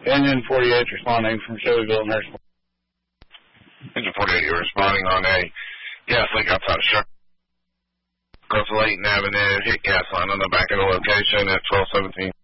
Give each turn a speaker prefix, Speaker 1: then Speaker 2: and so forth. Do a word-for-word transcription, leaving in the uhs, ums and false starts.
Speaker 1: Engine forty-eight responding from Shelbyville, Harrisburg.
Speaker 2: Engine forty-eight, you're responding on a gas leak outside of Sharp. Across Layton Avenue, hit gas line on the back of the location at twelve seventeen.